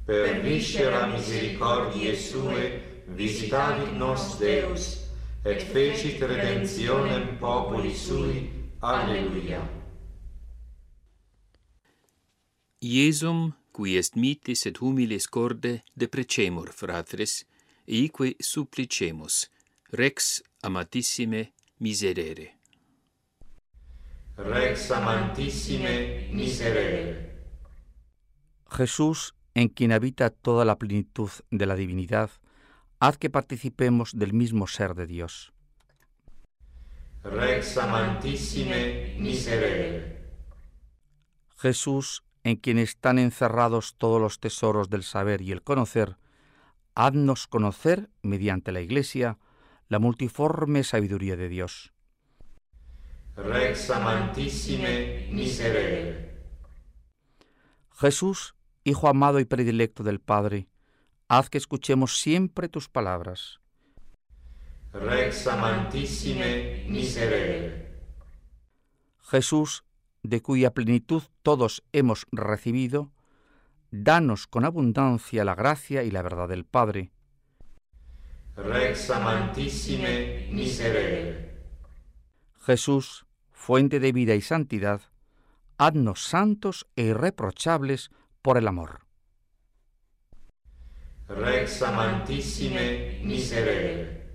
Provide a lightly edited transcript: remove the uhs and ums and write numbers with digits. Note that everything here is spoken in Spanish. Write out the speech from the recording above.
per viscera misericordiae sue, visitavit nos Deus, et fecit redemptionem populi sui. Alleluia. Iesum, qui est mitis et humilis corde, deprecemur, fratres, eique supplicemus, Rex amatissime miserere. Rex amantissime miserere. Jesús, en quien habita toda la plenitud de la divinidad, haz que participemos del mismo ser de Dios. Rex amantissime miserere. Jesús, en quien están encerrados todos los tesoros del saber y el conocer, haznos conocer, mediante la Iglesia, la multiforme sabiduría de Dios. Rex amantissime miserere. Jesús, Hijo amado y predilecto del Padre, haz que escuchemos siempre tus palabras. Rex amantissime miserere. Jesús, de cuya plenitud todos hemos recibido, danos con abundancia la gracia y la verdad del Padre. Rex amantissime miserere. Jesús, fuente de vida y santidad, haznos santos e irreprochables por el amor. Rex amantissime miserere.